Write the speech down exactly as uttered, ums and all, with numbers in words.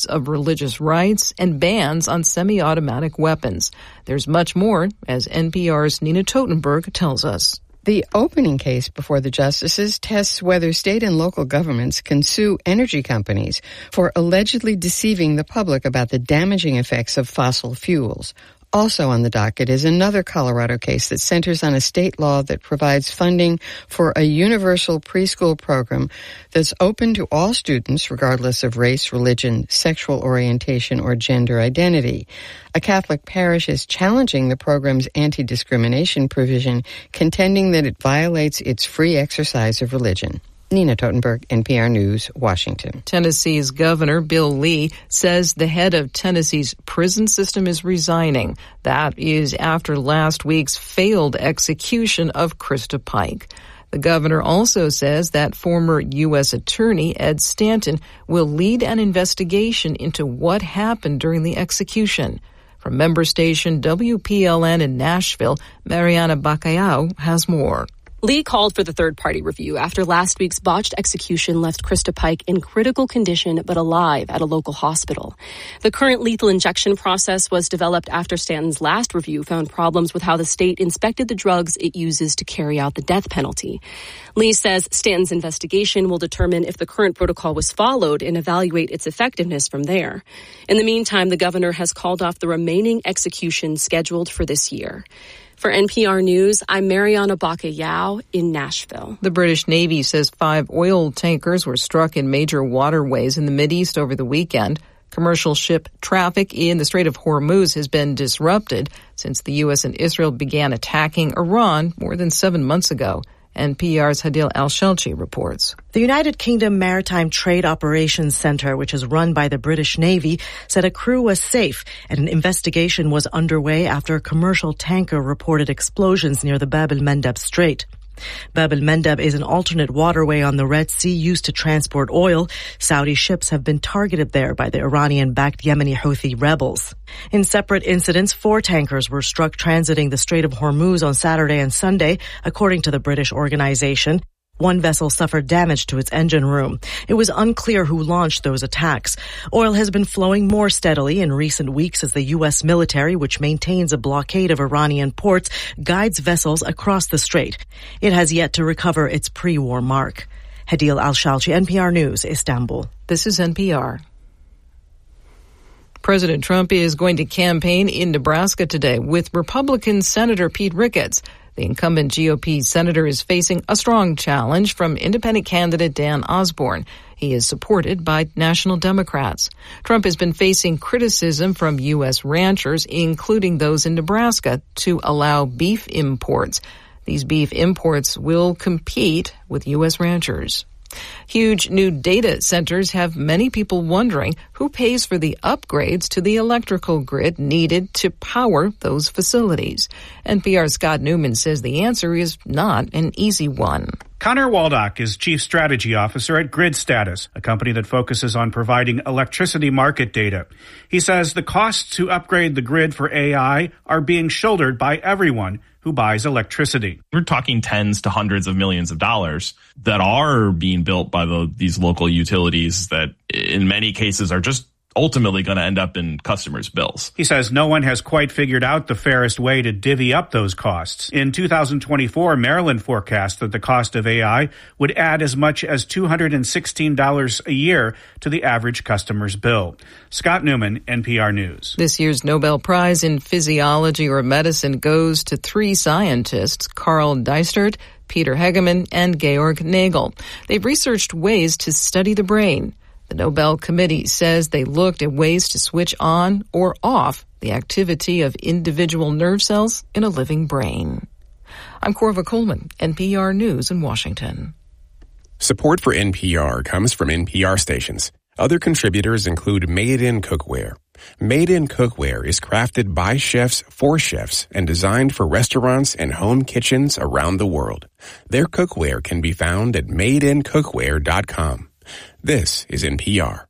of religious rights, and bans on semi-automatic weapons. There's much more, as N P R's Nina Totenberg tells us. The opening case before the justices tests whether state and local governments can sue energy companies for allegedly deceiving the public about the damaging effects of fossil fuels. Also on the docket is another Colorado case that centers on a state law that provides funding for a universal preschool program that's open to all students regardless of race, religion, sexual orientation, or gender identity. A Catholic parish is challenging the program's anti-discrimination provision, contending that it violates its free exercise of religion. Nina Totenberg, N P R News, Washington. Tennessee's Governor Bill Lee says the head of Tennessee's prison system is resigning. That is after last week's failed execution of Krista Pike. The governor also says that former U S Attorney Ed Stanton will lead an investigation into what happened during the execution. From member station W P L N in Nashville, Mariana Bacallao has more. Lee called for the third-party review after last week's botched execution left Krista Pike in critical condition but alive at a local hospital. The current lethal injection process was developed after Stanton's last review found problems with how the state inspected the drugs it uses to carry out the death penalty. Lee says Stanton's investigation will determine if the current protocol was followed and evaluate its effectiveness from there. In the meantime, the governor has called off the remaining executions scheduled for this year. For N P R News, I'm Mariana Bacallao in Nashville. The British Navy says five oil tankers were struck in major waterways in the Mideast over the weekend. Commercial ship traffic in the Strait of Hormuz has been disrupted since the U S and Israel began attacking Iran more than seven months ago. N P R's Hadil Al-Shelchi reports. The United Kingdom Maritime Trade Operations Centre, which is run by the British Navy, said a crew was safe and an investigation was underway after a commercial tanker reported explosions near the Bab el-Mandeb Strait. Bab el-Mandeb is an alternate waterway on the Red Sea used to transport oil. Saudi ships have been targeted there by the Iranian-backed Yemeni Houthi rebels. In separate incidents, four tankers were struck transiting the Strait of Hormuz on Saturday and Sunday, according to the British organization. One vessel suffered damage to its engine room. It was unclear who launched those attacks. Oil has been flowing more steadily in recent weeks as the U S military, which maintains a blockade of Iranian ports, guides vessels across the strait. It has yet to recover its pre-war mark. Hadil Al-Shalchi, N P R News, Istanbul. This is N P R. President Trump is going to campaign in Nebraska today with Republican Senator Pete Ricketts. The incumbent G O P senator is facing a strong challenge from independent candidate Dan Osborne. He is supported by national Democrats. Trump has been facing criticism from U S ranchers, including those in Nebraska, to allow beef imports. These beef imports will compete with U S ranchers. Huge new data centers have many people wondering who pays for the upgrades to the electrical grid needed to power those facilities. N P R's Scott Newman says the answer is not an easy one. Connor Waldock is Chief Strategy Officer at Grid Status, a company that focuses on providing electricity market data. He says the costs to upgrade the grid for A I are being shouldered by everyone who buys electricity. We're talking tens to hundreds of millions of dollars that are being built by the, these local utilities that in many cases are just ultimately going to end up in customers' bills. He says no one has quite figured out the fairest way to divvy up those costs. In two thousand twenty-four, Maryland forecast that the cost of A I would add as much as two hundred sixteen dollars a year to the average customer's bill. Scott Newman, N P R News. This year's Nobel Prize in Physiology or Medicine goes to three scientists, Carl Deistert, Peter Hegeman, and Georg Nagel. They've researched ways to study the brain. The Nobel Committee says they looked at ways to switch on or off the activity of individual nerve cells in a living brain. I'm Corva Coleman, N P R News in Washington. Support for N P R comes from N P R stations. Other contributors include Made in Cookware. Made in Cookware is crafted by chefs for chefs and designed for restaurants and home kitchens around the world. Their cookware can be found at made in cookware dot com. This is N P R.